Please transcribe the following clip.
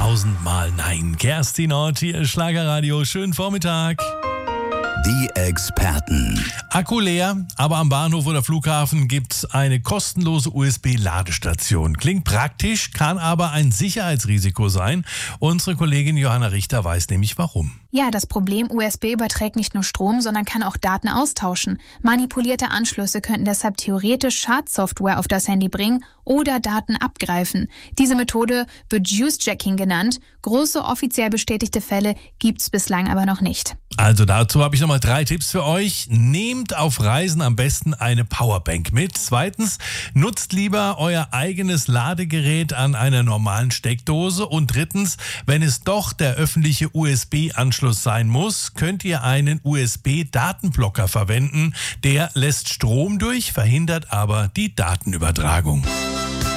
1000-mal Nein. Kerstin Ott hier, Schlagerradio. Schönen Vormittag. Die Experten. Akku leer, aber am Bahnhof oder Flughafen gibt's eine kostenlose USB-Ladestation. Klingt praktisch, kann aber ein Sicherheitsrisiko sein. Unsere Kollegin Johanna Richter weiß nämlich warum. Ja, das Problem, USB überträgt nicht nur Strom, sondern kann auch Daten austauschen. Manipulierte Anschlüsse könnten deshalb theoretisch Schadsoftware auf das Handy bringen oder Daten abgreifen. Diese Methode wird Juice-Jacking genannt. Große offiziell bestätigte Fälle gibt's bislang aber noch nicht. Also dazu habe ich nochmal 3 Tipps für euch. Nehmt auf Reisen am besten eine Powerbank mit. 2. Nutzt lieber euer eigenes Ladegerät an einer normalen Steckdose. Und 3. wenn es doch der öffentliche USB-Anschluss sein muss, könnt ihr einen USB-Datenblocker verwenden. Der lässt Strom durch, verhindert aber die Datenübertragung.